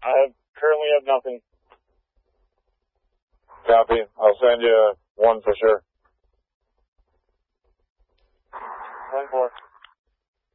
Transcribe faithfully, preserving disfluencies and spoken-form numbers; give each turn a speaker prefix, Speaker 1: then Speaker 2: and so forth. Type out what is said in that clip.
Speaker 1: I currently have nothing.
Speaker 2: Copy. I'll send you one for sure.
Speaker 1: ten four.